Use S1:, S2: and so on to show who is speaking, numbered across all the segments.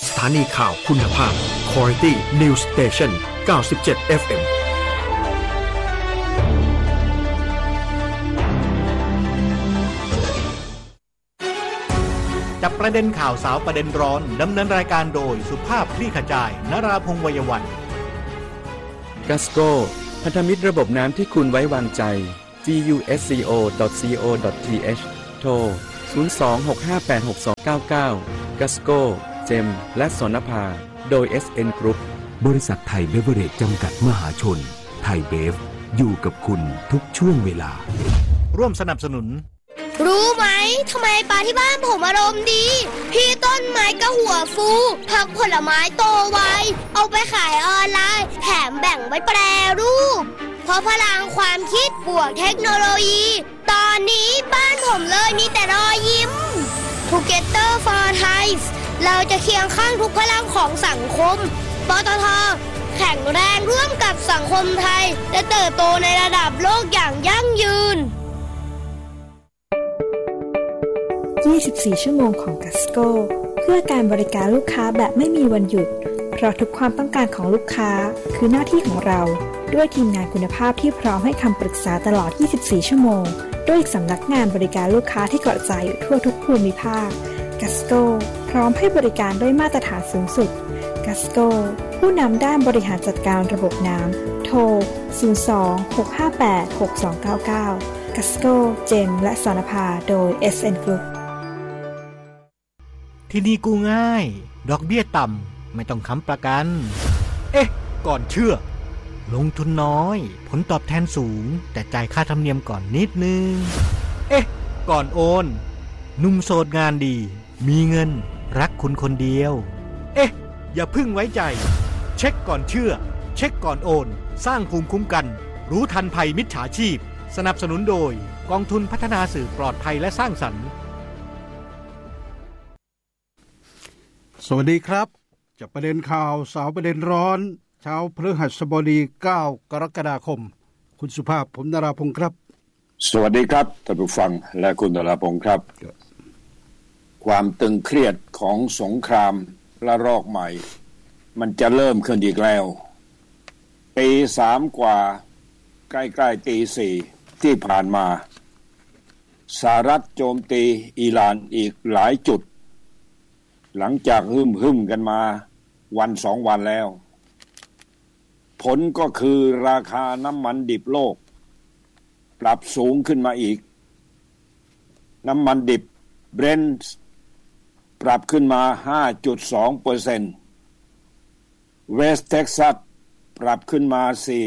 S1: สถานีข่าวคุณภาพ Quality News Station 97 FM
S2: จับประเด็นข่าวสาวประเด็นร้อนดำเนินรายการโดยสุภาพคลี่ขจายนราพงษ์ วัยวัน
S3: กัสโก้พันธมิตรระบบน้ำที่คุณไว้วางใจ gusco.co.th โทร 026586299 กัสโก้เจมและสนภาโดย SN Group
S4: บริษัทไทยเบเวอเรจจำกัดมหาชนไทยเบฟอยู่กับคุณทุกช่วงเวลา
S2: ร่วมสนับสนุน
S5: รู้ไหมทำไมปลาที่บ้านผมอารมณ์ดีพี่ต้นไม้ก็หัวฟูผักผลไม้โตไวเอาไปขายออนไลน์แถมแบ่งไว้แปรรูปเพราะพลังความคิดบวกเทคโนโลยีตอนนี้บ้านผมเลยมีแต่รอยยิ้ม Together for Thai เราจะเคียงข้างทุกพลังของสังคมปตท.แข็งแรงร่วมกับสังคมไทยและเติบโตในระดับโลกอย่างยั่งยืน
S6: 24 ชั่วโมงของกัสโก้เพื่อการบริการลูกค้าแบบไม่มีวันหยุดเพราะทุกความต้องการของลูกค้าคือหน้าที่ของเราด้วยทีมงานคุณภาพที่พร้อมให้คำปรึกษาตลอด 24 ชั่วโมงด้วยสำนักงานบริการลูกค้าที่กระจายอยู่ทั่วทุกภูมิภาคกัสโก้พร้อมให้บริการด้วยมาตรฐานสูงสุดกัสโก้ผู้นำด้านบริหารจัดการระบบน้ำโทร 02-658-6299 กัสโก้เจมและสนภาโดย SN Group
S2: ที่นี่กู้ง่ายดอกเบี้ยต่ำไม่ต้องค้ำประกันก่อนเชื่อลงทุนน้อยผลตอบแทนสูงแต่จ่ายค่าธรรมเนียมก่อนนิดนึงก่อนโอนหนุ่มโสดงานดีมีเงินรักคุณคนเดียวอย่าพึ่งไว้ใจเช็คก่อนเชื่อเช็คก่อนโอนสร้างภูมิคุ้มกันรู้ทันภัยมิจฉาชีพสนับสนุนโดยกองทุนพัฒนาสื่อปลอดภัยและสร้างสรรค์
S7: สวัสดีครับจับประเด็นข่าวสาวประเด็นร้อนเช้าพฤหัสบดี9 กรกฎาคมคุณสุภาพผมนราพงษ์ครับ
S8: สวัสดีครับท่านผู้ฟังและคุณนราพงษ์ครับความตึงเครียดของสงครามระลอกใหม่มันจะเริ่มขึ้นอีกแล้วตี3กว่าใกล้ๆตี4ที่ผ่านมาสหรัฐโจมตีอิหร่านอีกหลายจุดหลังจากหึ่มกันมาวัน2วันแล้วผลก็คือราคาน้ำมันดิบโลกปรับสูงขึ้นมาอีกน้ำมันดิบเบรนท์ปรับขึ้นมา 5.2% เวสต์เท็กซัสปรับขึ้นมา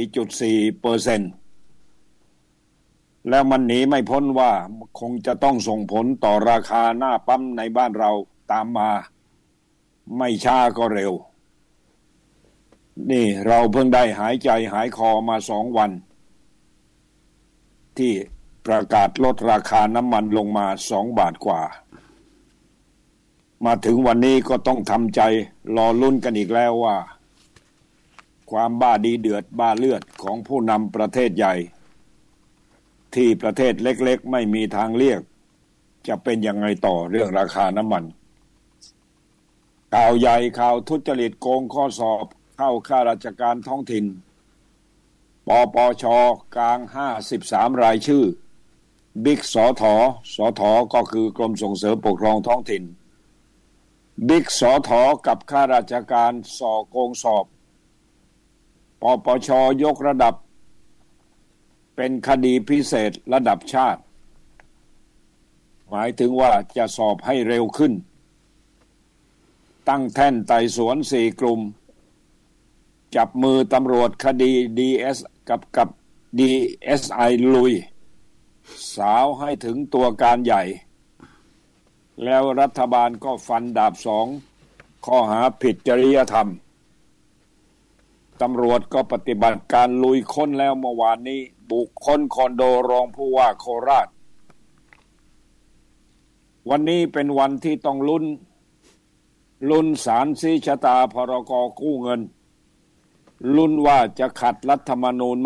S8: 4.4% แล้วมันหนีไม่พ้นว่าคงจะต้องส่งผลต่อราคาหน้าปั๊มในบ้านเราตามมาไม่ช้าก็เร็วนี่เราเพิ่งได้หายใจหายคอมา2วันที่ประกาศลดราคาน้ำมันลงมา2 บาทกว่ามาถึงวันนี้ก็ต้องทำใจรอลุ้นกันอีกแล้วว่าความบ้าดีเดือดบ้าเลือดของผู้นำประเทศใหญ่ที่ประเทศเล็กๆไม่มีทางเลือกจะเป็นยังไงต่อเรื่องราคาน้ำมันข่าวใหญ่ข่าวทุจริตโกงข้อสอบเข้าข้าราชการท้องถิ่นปปช.กลาง53รายชื่อบิ๊กสท.ก็คือกรมส่งเสริมปกครองท้องถิ่นบิ๊กสท.กับข้าราชการโกงสอบปปช.ยกระดับเป็นคดีพิเศษระดับชาติหมายถึงว่าจะสอบให้เร็วขึ้นตั้งแท่นไต่สวน4 กลุ่มจับมือตำรวจคดี DS กับ DSI ลุยสาวให้ถึงตัวการใหญ่แล้วรัฐบาลก็ฟันดาบ2ข้อหาผิดจริยธรรมตำรวจก็ปฏิบัติการลุยค้นแล้วเมื่อวานนี้บุกค้นคอนโดรองผู้ว่าโคราชวันนี้เป็นวันที่ต้องลุ้นศาลชี้ชะตาพรก.กู้เงินลุ้นว่าจะขัดรัฐธรรมนูญไหม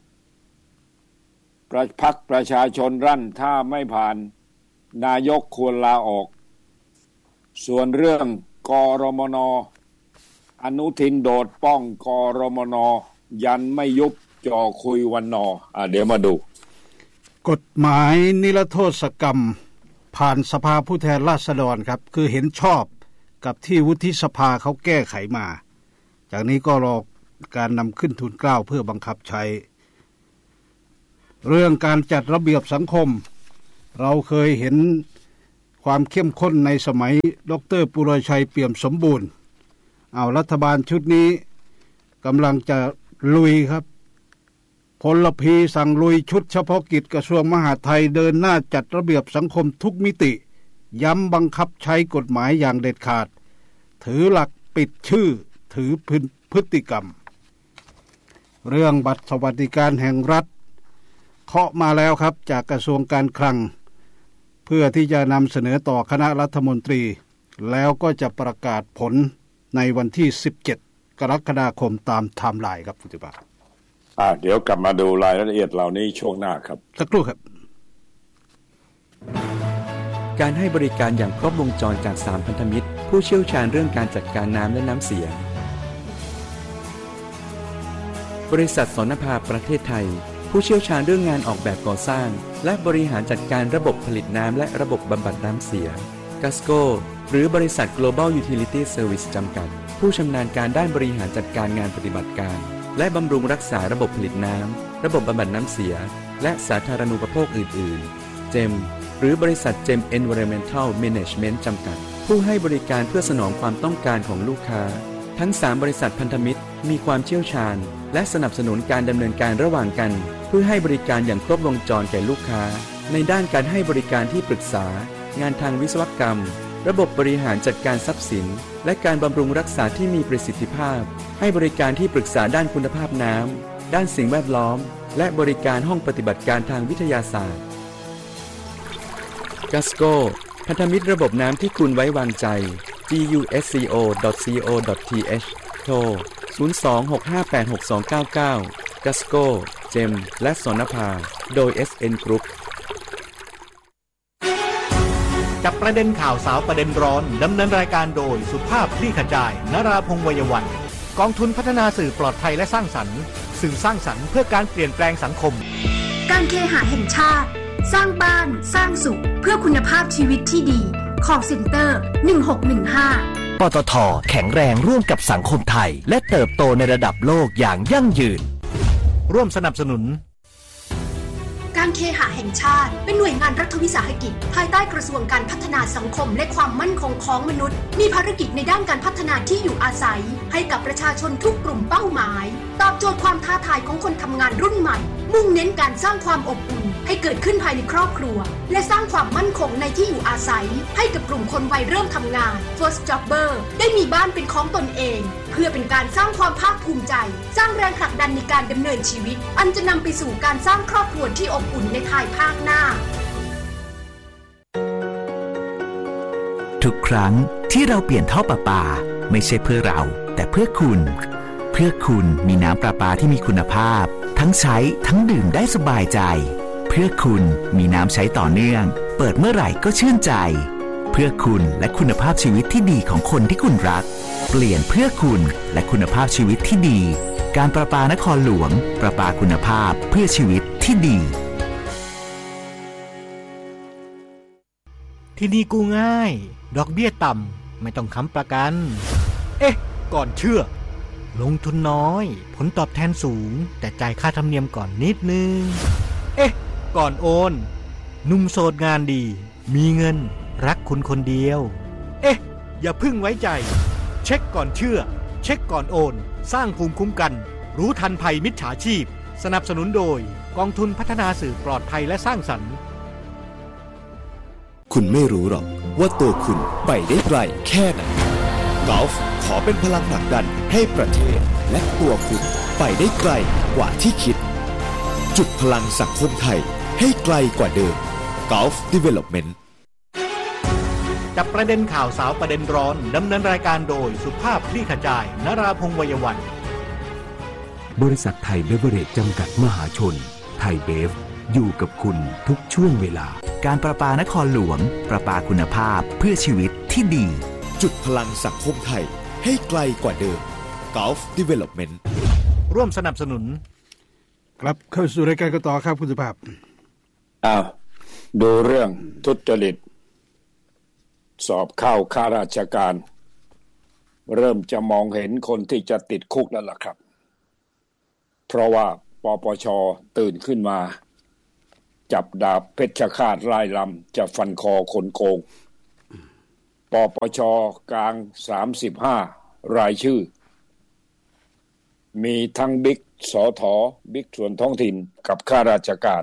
S8: พรรคประชาชนรั่นถ้าไม่ผ่านนายกควรลาออกส่วนเรื่องกรมน.อนุทินโดดป้องกรมน.ยันไม่ยุบจ่อคุยวันนอเดี๋ยวมาดู
S7: กฎหมายนิรโทษกรรมผ่านสภาผู้แทนราษฎรครับคือเห็นชอบกับที่วุฒิสภาเขาแก้ไขมาจากนี้ก็รอการนำขึ้นทูลเกล้าเพื่อบังคับใช้เรื่องการจัดระเบียบสังคมเราเคยเห็นความเข้มข้นในสมัยดร.ปุรชัยเปี่ยมสมบูรณ์รัฐบาลชุดนี้กำลังจะลุยครับพลพีสั่งลุยชุดเฉพาะกิจกระทรวงมหาดไทยเดินหน้าจัดระเบียบสังคมทุกมิติย้ำบังคับใช้กฎหมายอย่างเด็ดขาดถือหลักปิดชื่อถือพฤติกรรมเรื่องบัตรสวัสดิการแห่งรัฐเคาะมาแล้วครับจากกระทรวงการคลังเพื่อที่จะนำเสนอต่อคณะรัฐมนตรีแล้วก็จะประกาศผลในวันที่17กรกฎาคมตามไทม์ไลน์ครับคุณจิบา
S8: เดี๋ยวกลับมาดูรายละเอียดเหล่านี้ช่วงหน้าครับ
S7: สักครู่ครับ
S3: การให้บริการอย่างครบวงจรจาก3พันธมิตรผู้เชี่ยวชาญเรื่องการจัดการน้ำและน้ำเสียบริษัทสนภาประเทศไทยผู้เชี่ยวชาญเรื่องงานออกแบบก่อสร้างและบริหารจัดการระบบผลิตน้ำและระบบบำบัดน้ำเสียกัสโกหรือบริษัท Global Utility Service จำกัดผู้ชำนาญการด้านบริหารจัดการงานปฏิบัติการและบำรุงรักษาระบบผลิตน้ำระบบบำบัดน้ำเสียและสาธารณูปโภคอื่นๆเจมหรือบริษัทเจม Environmental Management จำกัดผู้ให้บริการเพื่อสนองความต้องการของลูกค้าทั้ง3บริษัทพันธมิตรมีความเชี่ยวชาญและสนับสนุนการดำเนินการระหว่างกันเพื่อให้บริการอย่างครบวงจรแก่ลูกค้าในด้านการให้บริการที่ปรึกษางานทางวิศวกรรมระบบบริหารจัดการทรัพย์สินและการบำรุงรักษาที่มีประสิทธิภาพให้บริการที่ปรึกษาด้านคุณภาพน้ำด้านสิ่งแวดล้อมและบริการห้องปฏิบัติการทางวิทยาศาสตร์กัสโกพันธมิตรระบบน้ำที่คุณไว้วางใจ gusco.co.th โทร 026586299 กัสโกเจมและสนภาโดย SN Group
S2: จับประเด็นข่าวสาวประเด็นร้อนดำเนินรายการโดยสุภาพคลี่ขจายนราพงษ์วัยวันกองทุนพัฒนาสื่อปลอดภัยและสร้างสรรค์สื่อสร้างสรรค์เพื่อการเปลี่ยนแปลงสังคม
S9: การเคหะแห่งชาติสร้างบ้านสร้างสุขเพื่อคุณภาพชีวิตที่ดีcall center 1615
S10: ปตท.แข็งแรงร่วมกับสังคมไทยและเติบโตในระดับโลกอย่างยั่งยืน
S2: ร่วมสนับสนุน
S9: การเคหะแห่งชาติเป็นหน่วยงานรัฐวิสาหกิจภายใต้กระทรวงการพัฒนาสังคมและความมั่นคงของมนุษย์มีภารกิจในด้านการพัฒนาที่อยู่อาศัยให้กับประชาชนทุกกลุ่มเป้าหมายตอบโจทย์ความท้าทายของคนทำงานรุ่นใหม่มุ่งเน้นการสร้างความอบอุ่นให้เกิดขึ้นภายในครอบครัวและสร้างความมั่นคงในที่อยู่อาศัยให้กับกลุ่มคนวัยเริ่มทำงาน First Jobber ได้มีบ้านเป็นของตนเองเพื่อเป็นการสร้างความภาคภูมิใจสร้างแรงผลักดันในการดำเนินชีวิตอันจะนำไปสู่การสร้างครอบครัวที่อบอุ่นในภายภาคหน้า
S10: ทุกครั้งที่เราเปลี่ยนท่อประปาไม่ใช่เพื่อเราแต่เพื่อคุณมีน้ำประปาที่มีคุณภาพทั้งใช้ทั้งดื่มได้สบายใจเพื่อคุณมีน้ำใช้ต่อเนื่องเปิดเมื่อไหร่ก็ชื่นใจเพื่อคุณและคุณภาพชีวิตที่ดีของคนที่คุณรักเปลี่ยนเพื่อคุณและคุณภาพชีวิตที่ดีการประปานครหลวงประปาคุณภาพเพื่อชีวิตที่ดี
S2: ที่นี่กู้ง่ายดอกเบี้ยต่ำไม่ต้องค้ำประกันก่อนเชื่อลงทุนน้อยผลตอบแทนสูงแต่จ่ายค่าธรรมเนียมก่อนนิดนึงก่อนโอนหนุ่มโสดงานดีมีเงินรักคุณคนเดียวอย่าพึ่งไว้ใจเช็คก่อนเชื่อเช็คก่อนโอนสร้างภูมิคุ้มกันรู้ทันภัยมิจฉาชีพสนับสนุนโดยกองทุนพัฒนาสื่อปลอดภัยและสร้างสรรค์
S11: คุณไม่รู้หรอกว่าตัวคุณไปได้ไกลแค่ไหนกอล์ฟขอเป็นพลังผลักดันให้ประเทศและตัวคุณไปได้ไกลกว่าที่คิดจุดพลังสังคมไทยให้ไกลกว่าเดิม Gulf Development
S2: จับประเด็นข่าวสาวประเด็นร้อนดำเนินรายการโดยสุภาพคลี่ขจายนราพงษ์วัยวัน
S4: บริษัทไทยเบเวอเรจจำกัดมหาชนไทยเบฟอยู่กับคุณทุกช่วงเวลา
S10: การประปานครหลวงประปาคุณภาพเพื่อชีวิตที่ดี
S11: จุดพลังสังคมไทยให้ไกลกว่าเดิม Gulf Development
S2: ร่วมสนับสนุน
S7: ครับเข้าสู่รายการกันต่อครับคุณสุภาพ
S8: ดูเรื่องทุจริตสอบเข้าข้าราชการเริ่มจะมองเห็นคนที่จะติดคุกแล้วล่ะครับเพราะว่าปปช.ตื่นขึ้นมาจับดาบเพชฌฆาตไล่ลำจะฟันคอคนโกงปปช.กลาง35รายชื่อมีทั้งบิ๊กสถ.บิ๊กส่วนท้องถิ่นกับข้าราชการ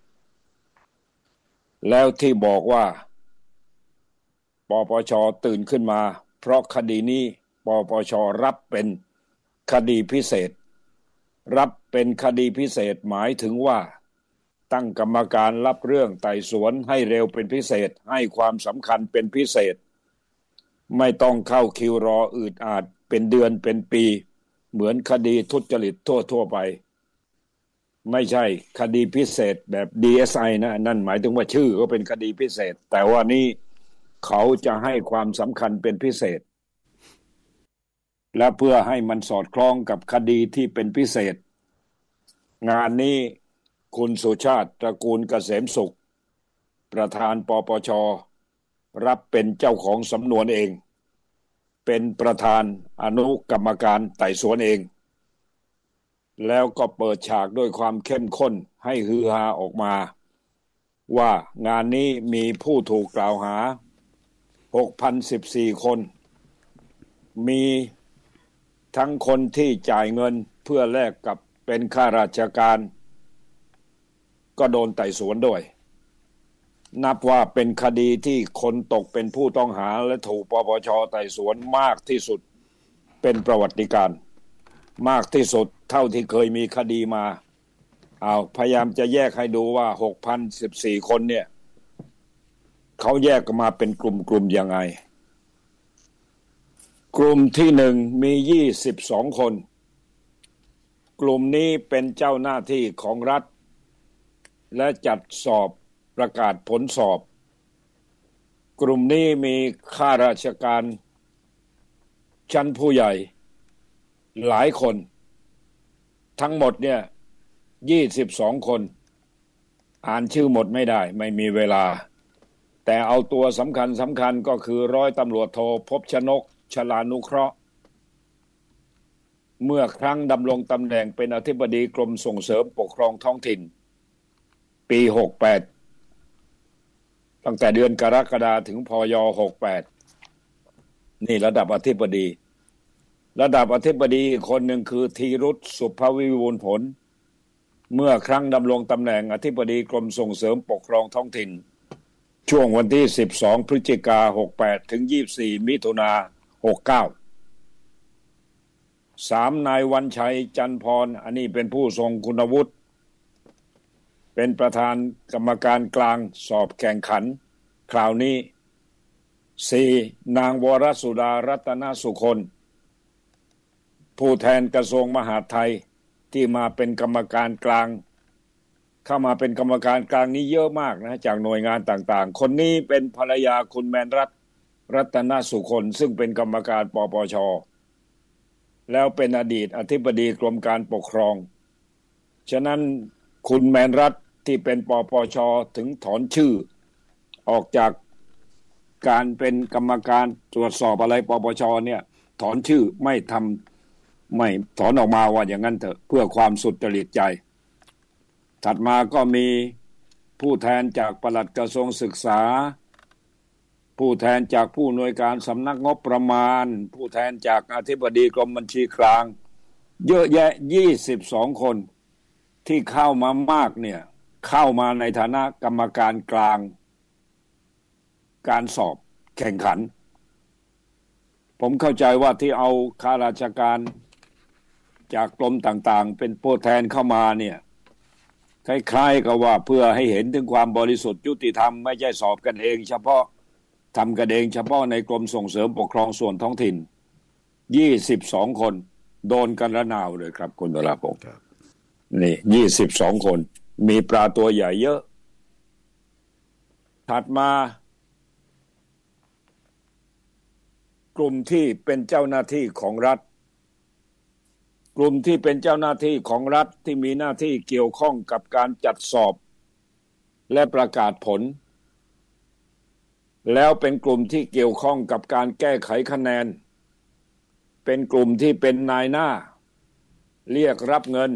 S8: แล้วที่บอกว่าปปช.ตื่นขึ้นมาเพราะคดีนี้ปปช.รับเป็นคดีพิเศษรับเป็นคดีพิเศษหมายถึงว่าตั้งกรรมการรับเรื่องไต่สวนให้เร็วเป็นพิเศษให้ความสำคัญเป็นพิเศษไม่ต้องเข้าคิวรออืดอาดเป็นเดือนเป็นปีเหมือนคดีทุจริตทั่วไปไม่ใช่คดีพิเศษแบบ DSI นะนั่นหมายถึงว่าชื่อก็เป็นคดีพิเศษแต่ว่านี่เขาจะให้ความสำคัญเป็นพิเศษและเพื่อให้มันสอดคล้องกับคดีที่เป็นพิเศษงานนี้คุณสุชาติตระกูลเกษมสุขประธานปปช.รับเป็นเจ้าของสำนวนเองเป็นประธานอนุกรรมการไต่สวนเองแล้วก็เปิดฉากด้วยความเข้มข้นให้ฮือฮาออกมาว่างานนี้มีผู้ถูกกล่าวหา 6,014 คนมีทั้งคนที่จ่ายเงินเพื่อแลกกับเป็นข้าราชการก็โดนไต่สวนด้วยนับว่าเป็นคดีที่คนตกเป็นผู้ต้องหาและถูกปปช.ไต่สวนมากที่สุดเป็นประวัติการณ์มากที่สุดเท่าที่เคยมีคดีมาพยายามจะแยกให้ดูว่า 6,014 คนเนี่ยเขาแยกกันมาเป็นกลุ่มๆยังไงกลุ่มที่1มี22คนกลุ่มนี้เป็นเจ้าหน้าที่ของรัฐและจัดสอบประกาศผลสอบกลุ่มนี้มีข้าราชการชั้นผู้ใหญ่หลายคนทั้งหมดเนี่ย22คนอ่านชื่อหมดไม่ได้ไม่มีเวลาแต่เอาตัวสำคัญก็คือร้อยตำรวจโทภพชนกชลานุเคราะห์เมื่อครั้งดำรงตำแหน่งเป็นอธิบดีกรมส่งเสริมปกครองท้องถิ่นปี68ตั้งแต่เดือนกรกฎาคมถึงพย68นี่ระดับอธิบดีคนหนึ่งคือธีรุษสุภวิบูลย์ผลเมื่อครั้งดำรงตำแหน่งอธิบดีกรมส่งเสริมปกครองท้องถิ่นช่วงวันที่12พฤศจิกายน68ถึง24มิถุนายน69 3นายวันชัยจันทร์พรอันนี้เป็นผู้ทรงคุณวุฒิเป็นประธานกรรมการกลางสอบแข่งขันคราวนี้4นางวรสุดารัตนสุคนผู้แทนกระทรวงมหาดไทยที่มาเป็นกรรมการกลางเข้ามาเป็นกรรมการกลางนี้เยอะมากนะจากหน่วยงานต่างๆคนนี้เป็นภรรยาคุณแมนรัตนสุคนซึ่งเป็นกรรมการปปช.แล้วเป็นอดีตอธิบดีกรมการปกครองฉะนั้นคุณแมนรัตที่เป็นปปช.ถึงถอนชื่อออกจากการเป็นกรรมการตรวจสอบอะไรปปช.เนี่ยถอนชื่อไม่ถอนออกมาว่าอย่างนั้นเถอะเพื่อความสุจริตใจถัดมาก็มีผู้แทนจากปลัดกระทรวงศึกษาผู้แทนจากผู้อำนวยการสำนักงบประมาณผู้แทนจากอธิบดีกรมบัญชีกลางเยอะแยะ22คนที่เข้ามามากเนี่ยเข้ามาในฐานะกรรมการกลางการสอบแข่งขันผมเข้าใจว่าที่เอาข้าราชการจากกรมต่างๆเป็นผู้แทนเข้ามาเนี่ยคล้ายๆกับว่าเพื่อให้เห็นถึงความบริสุทธิ์ยุติธรรมไม่ใช่สอบกันเองเฉพาะทำกันเองเฉพาะในกรมส่งเสริมปกครองส่วนท้องถิ่น22คนโดนกันระนาวเลยครับคุณวราพงษ์นี่22คนมีปลาตัวใหญ่เยอะถัดมากลุ่มที่เป็นเจ้าหน้าที่ของรัฐกลุ่มที่เป็นเจ้าหน้าที่ของรัฐที่มีหน้าที่เกี่ยวข้องกับการจัดสอบและประกาศผลแล้วเป็นกลุ่มที่เกี่ยวข้องกับการแก้ไขคะแนนเป็นกลุ่มที่เป็นนายหน้าเรียกรับเงิน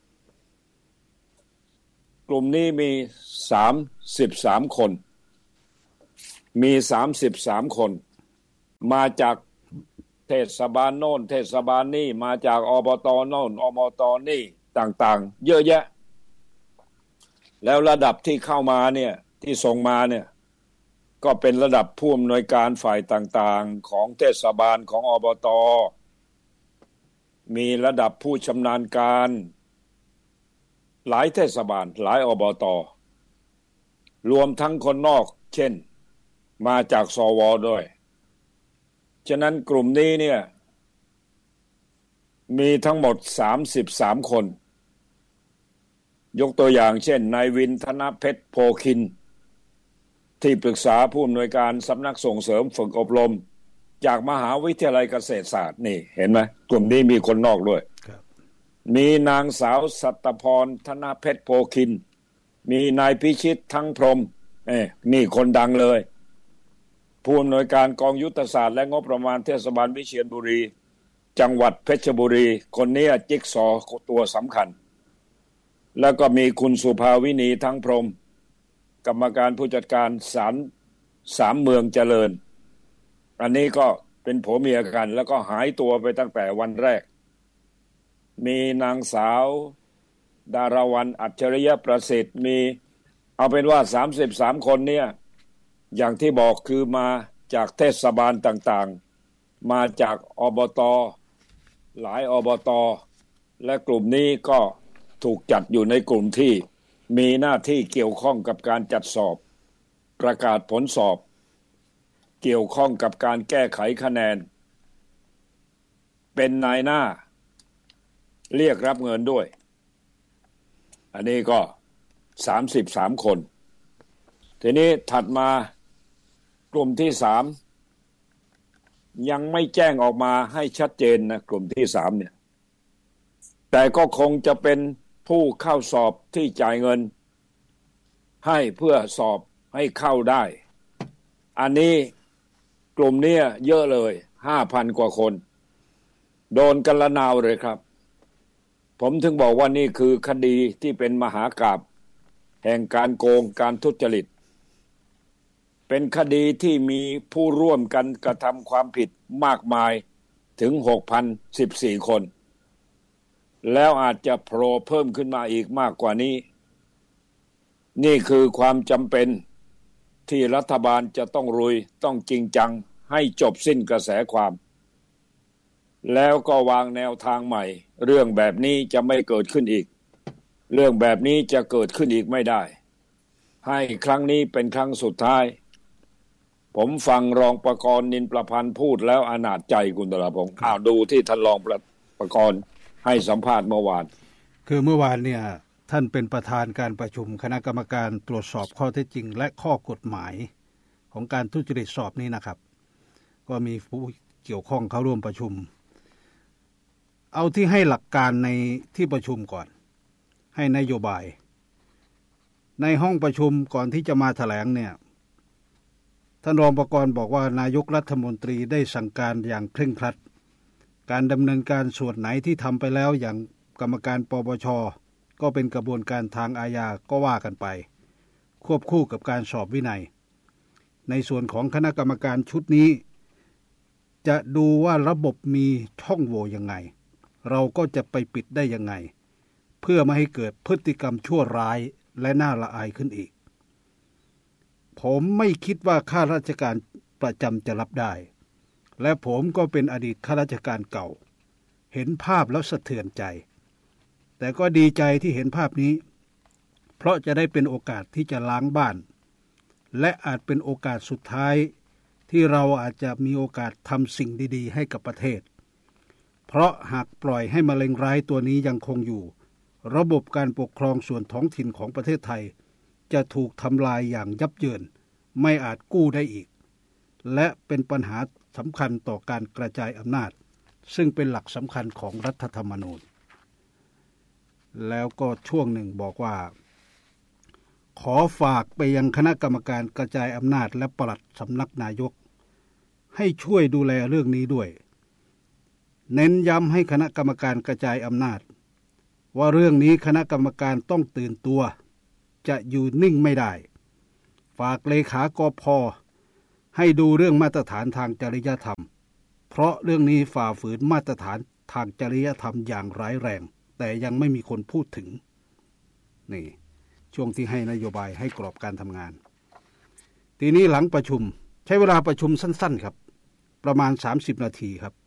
S8: กลุ่มนี้มี33คนมี33คนมาจากเทศบาลโน่นเทศบาลนี่มาจากอบต.โน่นอบต.นี่ต่างๆเยอะแยะแล้วระดับที่เข้ามาเนี่ยที่ส่งมาเนี่ยก็เป็นระดับผู้อำนวยการฝ่ายต่างๆของเทศบาลของอบต.มีระดับผู้ชำนาญการหลายเทศบาลหลายอบต.รวมทั้งคนนอกเช่นมาจากสว.ด้วยฉะนั้นกลุ่มนี้เนี่ยมีทั้งหมด33คนยกตัวอย่างเช่นนายวินธนเพชรโพคินที่ปรึกษาผู้อำนวยการสำนักส่งเสริมฝึกอบรมจากมหาวิทยาลัยเกษตรศาสตร์นี่เห็นไหมกลุ่มนี้มีคนนอกด้วยมีนางสาวสัตพรธนเพชรโพคินมีนายพิชิตทั้งพรหมนี่คนดังเลยผู้อำนวยการกองยุทธศาสตร์และงบประมาณเทศบาลวิเชียรบุรีจังหวัดเพชรบุรีคนนี้จิ๊กซอว์ตัวสำคัญแล้วก็มีคุณสุภาวินีทั้งพรหมกรรมการผู้จัดการศาล3เมืองเจริญอันนี้ก็เป็นผัวเมียกันแล้วก็หายตัวไปตั้งแต่วันแรกมีนางสาวดารวรรณอัจฉริยประสิทธิ์มีเอาเป็นว่า33คนเนี่ยอย่างที่บอกคือมาจากเทศบาลต่างๆมาจากอบต.หลายอบต.และกลุ่มนี้ก็ถูกจัดอยู่ในกลุ่มที่มีหน้าที่เกี่ยวข้องกับการจัดสอบประกาศผลสอบเกี่ยวข้องกับการแก้ไขคะแนนเป็นนายหน้าเรียกรับเงินด้วยอันนี้ก็33คนทีนี้ถัดมากลุ่มที่3ยังไม่แจ้งออกมาให้ชัดเจนนะกลุ่มที่3เนี่ยแต่ก็คงจะเป็นผู้เข้าสอบที่จ่ายเงินให้เพื่อสอบให้เข้าได้อันนี้กลุ่มนี้เยอะเลย 5,000 กว่าคนโดนกันละนาวเลยครับผมถึงบอกว่านี่คือคดีที่เป็นมหากาพย์แห่งการโกงการทุจริตเป็นคดีที่มีผู้ร่วมกันกระทำความผิดมากมายถึง 6,014 คนแล้วอาจจะโผล่เพิ่มขึ้นมาอีกมากกว่านี้นี่คือความจำเป็นที่รัฐบาลจะต้องลุยต้องจริงจังให้จบสิ้นกระแสความแล้วก็วางแนวทางใหม่เรื่องแบบนี้จะไม่เกิดขึ้นอีกเรื่องแบบนี้จะเกิดขึ้นอีกไม่ได้ให้ครั้งนี้เป็นครั้งสุดท้ายผมฟังรองประกรณ์นินประพันธ์พูดแล้วอนาถใจคุณตระพงษ์ดูที่ท่านรองประกรณ์ให้สัมภาษณ์เมื่อวาน
S7: คือเมื่อวานเนี่ยท่านเป็นประธานการประชุมคณะกรรมการตรวจสอบข้อเท็จจริงและข้อกฎหมายของการทุจริตสอบนี้นะครับก็มีผู้เกี่ยวข้องเข้าร่วมประชุมเอาที่ให้หลักการในที่ประชุมก่อนให้นโยบายในห้องประชุมก่อนที่จะมาแถลงเนี่ยท่านรองประกรณ์บอกว่านายกรัฐมนตรีได้สั่งการอย่างเคร่งครัดการดำเนินการส่วนไหนที่ทำไปแล้วอย่างกรรมการปปช.ก็เป็นกระบวนการทางอาญาก็ว่ากันไปควบคู่กับการสอบวินัยในส่วนของคณะกรรมการชุดนี้จะดูว่าระบบมีช่องโหว่ยังไงเราก็จะไปปิดได้ยังไงเพื่อไม่ให้เกิดพฤติกรรมชั่วร้ายและน่าละอายขึ้นอีกผมไม่คิดว่าข้าราชการประจำจะรับได้และผมก็เป็นอดีตข้าราชการเก่าเห็นภาพแล้วสะเทือนใจแต่ก็ดีใจที่เห็นภาพนี้เพราะจะได้เป็นโอกาสที่จะล้างบ้านและอาจเป็นโอกาสสุดท้ายที่เราอาจจะมีโอกาสทำสิ่งดีๆให้กับประเทศเพราะหากปล่อยให้มะเร็งร้ายตัวนี้ยังคงอยู่ระบบการปกครองส่วนท้องถิ่นของประเทศไทยจะถูกทำลายอย่างยับเยินไม่อาจกู้ได้อีกและเป็นปัญหาสำคัญต่อการกระจายอำนาจซึ่งเป็นหลักสำคัญของรัฐธรรมนูญแล้วก็ช่วงหนึ่งบอกว่าขอฝากไปยังคณะกรรมการกระจายอำนาจและปลัดสำนักนายกให้ช่วยดูแลเรื่องนี้ด้วยเน้นย้ำให้คณะกรรมการกระจายอำนาจว่าเรื่องนี้คณะกรรมการต้องตื่นตัวจะอยู่นิ่งไม่ได้ฝากเลขากพ.ให้ดูเรื่องมาตรฐานทางจริยธรรมเพราะเรื่องนี้ฝ่าฝืนมาตรฐานทางจริยธรรมอย่างร้ายแรงแต่ยังไม่มีคนพูดถึงนี่ช่วงที่ให้นโยบายให้กรอบการทำงานทีนี้หลังประชุมใช้เวลาประชุมสั้นๆครับประมาณ30นาทีครับ